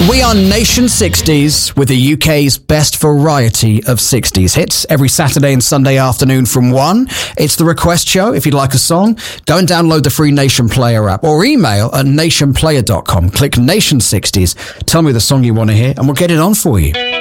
We are Nation 60s with the UK's best variety of 60s hits every Saturday and Sunday afternoon from 1. It's the request show. If you'd like a song, go and download the free Nation Player app or email at nationplayer.com. Click Nation 60s, tell me the song you want to hear, and we'll get it on for you.